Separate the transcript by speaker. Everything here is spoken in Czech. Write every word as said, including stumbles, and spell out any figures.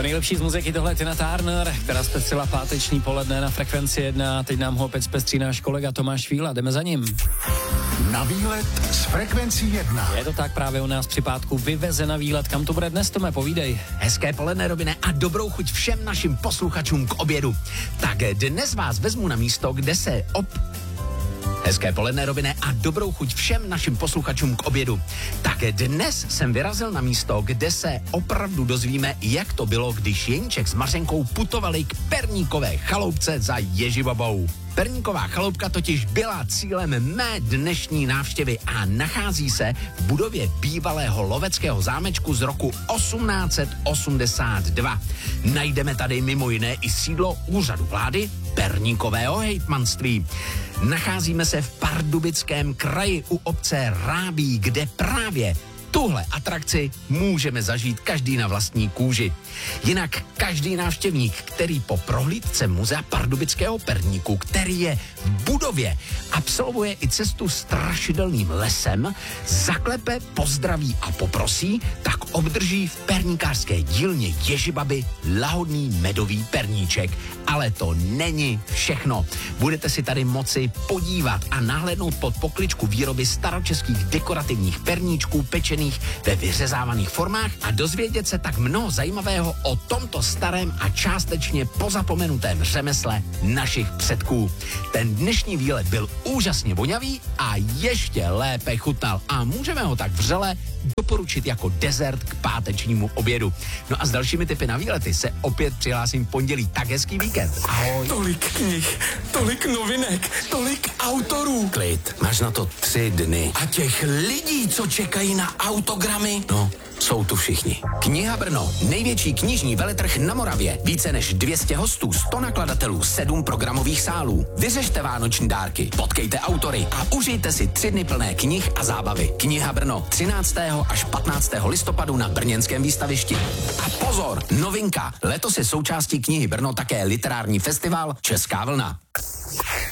Speaker 1: nejlepší z muziky, tohle je Tina Turner, která zpestřila páteční poledne na Frekvenci jedna. Teď nám ho opět zpestří náš kolega Tomáš Fíla. Jdeme za ním.
Speaker 2: Na výlet s Frekvencí jedna.
Speaker 1: Je to tak, právě u nás při pátku vyveze na výlet. Kam to bude dnes, Tome, povídej.
Speaker 3: Hezké poledne, Robine, a dobrou chuť všem našim posluchačům k obědu. Tak dnes vás vezmu na místo, kde se op... Hezké poledne, Robine, a dobrou chuť všem našim posluchačům k obědu. Tak dnes jsem vyrazil na místo, kde se opravdu dozvíme, jak to bylo, když Jeníček s Mařenkou putovali k Perníkové chaloupce za Ježibabou. Perníková chaloupka totiž byla cílem mé dnešní návštěvy a nachází se v budově bývalého loveckého zámečku z roku osmnáct set osmdesát dva. Najdeme tady mimo jiné i sídlo úřadu vlády Perníkového hejtmanství. Nacházíme se v Pardubickém kraji u obce Rábí, kde právě tuhle atrakci můžeme zažít každý na vlastní kůži. Jinak každý návštěvník, který po prohlídce muzea Pardubického perníku, který je v budově, absolvuje i cestu strašidelným lesem, zaklepe, pozdraví a poprosí, tak obdrží v perníkářské dílně Ježibaby lahodný medový perníček. Ale to není všechno. Budete si tady moci podívat a nahlédnout pod pokličku výroby staročeských dekorativních perníčků pečených ve vyřezávaných formách a dozvědět se tak mnoho zajímavého o tomto starém a částečně pozapomenutém řemesle našich předků. Ten dnešní výlet byl úžasně vonavý a ještě lépe chutnal a můžeme ho tak vřele doporučit jako dezert k pátečnímu obědu. No a s dalšími tipy na výlety se opět přihlásím v pondělí. Tak hezký víkend. Ahoj.
Speaker 4: Tolik knih, tolik novinek, tolik autorů.
Speaker 3: Klid, máš na to tři dny.
Speaker 4: A těch lidí, co čekají na autogramy.
Speaker 3: No, jsou tu všichni. Kniha Brno, největší knižní veletrh na Moravě. Více než dvě stě hostů, sto nakladatelů, sedm programových sálů. Vyřešte vánoční dárky, potkejte autory a užijte si tři dny plné knih a zábavy. Kniha Brno, třináctého až patnáctého listopadu na brněnském výstavišti. A pozor, novinka, letos je součástí Knihy Brno také literární festival Česká vlna.